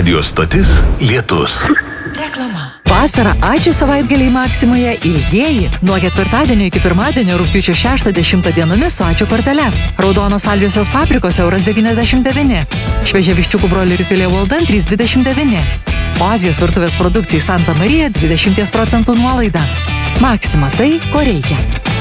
Radio stotis Lietus. Reklama. Vasarą ačiū savaitgaliai Maksimoje ilgieji. Nuo ketvirtadienio iki pirmadienio rugpjūčio 6-10 dienomis su ačiū kortele. Raudonos saldžiosios paprikos €1,99. Šviežia viščiukų broilerių filė Walden €3,29. O Azijos virtuvės produkcijai Santa Marija 20% nuolaida. Maksima tai, ko reikia.